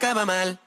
estaba mal.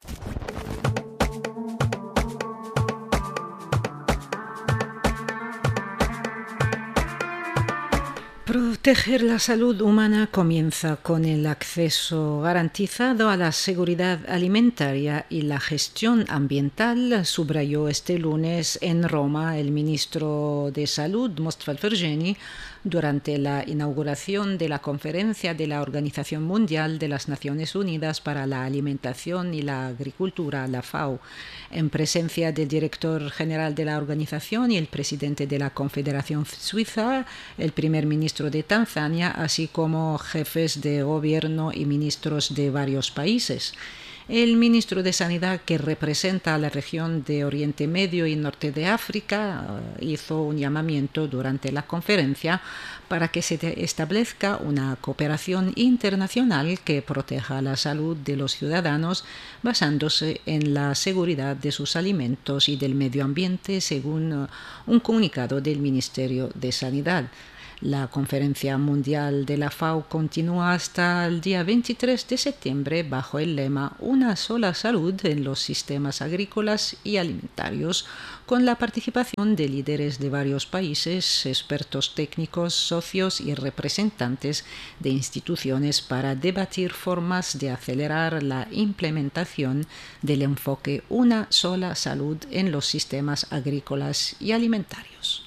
Proteger la salud humana comienza con el acceso garantizado a la seguridad alimentaria y la gestión ambiental, subrayó este lunes en Roma el ministro de Salud, Mustafa Al-Fergeni, durante la inauguración de la conferencia de la Organización Mundial de las Naciones Unidas para la Alimentación y la Agricultura, la FAO, en presencia del director general de la organización y el presidente de la Confederación Suiza, el primer ministro de Tanzania, así como jefes de gobierno y ministros de varios países. El ministro de Sanidad, que representa a la región de Oriente Medio y Norte de África, hizo un llamamiento durante la conferencia para que se establezca una cooperación internacional que proteja la salud de los ciudadanos basándose en la seguridad de sus alimentos y del medio ambiente, según un comunicado del Ministerio de Sanidad. La Conferencia Mundial de la FAO continúa hasta el día 23 de septiembre bajo el lema Una sola salud en los sistemas agrícolas y alimentarios, con la participación de líderes de varios países, expertos técnicos, socios y representantes de instituciones para debatir formas de acelerar la implementación del enfoque Una sola salud en los sistemas agrícolas y alimentarios.